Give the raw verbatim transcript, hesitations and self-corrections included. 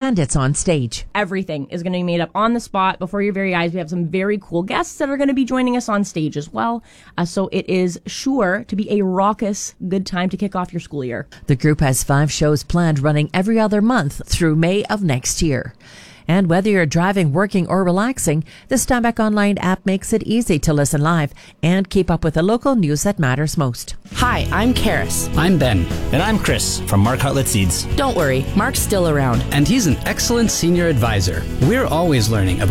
and it's on stage. Everything is going to be made up on the spot before your very eyes. We have some very cool guests that are going to be joining us on stage as well. Uh, so it is sure to be a raucous good time to kick off your school year. The group has five shows planned running every other month through May of next year. And whether you're driving, working, or relaxing, the Steinbach Online app makes it easy to listen live and keep up with the local news that matters most. Hi, I'm Karis. I'm Ben. And I'm Chris from Mark Hartlett Seeds. Don't worry, Mark's still around. And he's an excellent senior advisor. We're always learning about